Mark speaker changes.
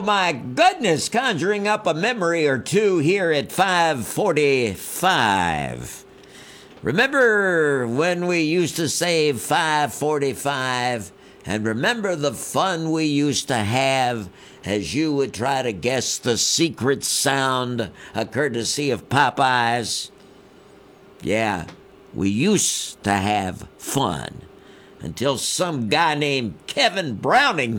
Speaker 1: Oh my goodness, conjuring up a memory or two here at 5:45. Remember when we used to say 5:45? And remember the fun we used to have as you would try to guess the secret sound, courtesy of Popeyes? Yeah, we used to have fun until some guy named Kevin Browning